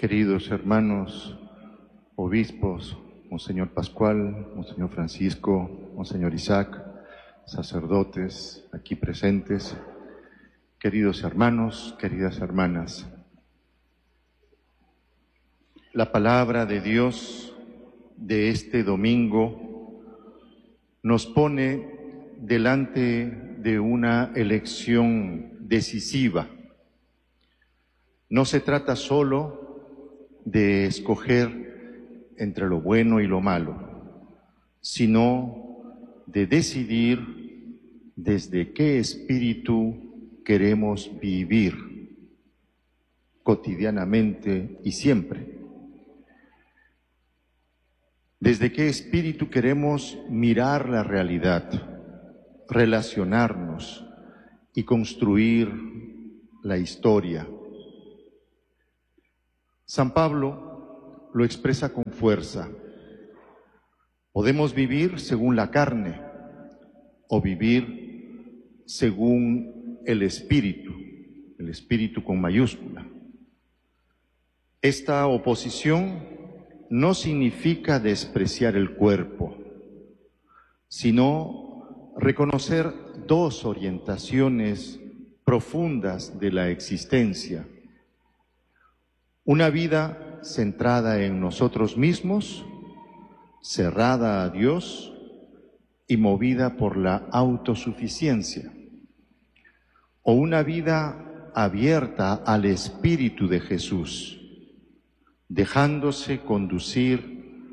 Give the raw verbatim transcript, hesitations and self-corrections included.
Queridos hermanos, obispos, Monseñor Pascual, Monseñor Francisco, Monseñor Isaac, sacerdotes aquí presentes, queridos hermanos, queridas hermanas, la palabra de Dios de este domingo nos pone delante de una elección decisiva. No se trata solo de escoger entre lo bueno y lo malo, sino de decidir desde qué espíritu queremos vivir cotidianamente y siempre. Desde qué espíritu queremos mirar la realidad, relacionarnos y construir la historia. San Pablo lo expresa con fuerza. Podemos vivir según la carne o vivir según el Espíritu, el Espíritu con mayúscula. Esta oposición no significa despreciar el cuerpo, sino reconocer dos orientaciones profundas de la existencia. Una vida centrada en nosotros mismos, cerrada a Dios y movida por la autosuficiencia. O una vida abierta al Espíritu de Jesús, dejándose conducir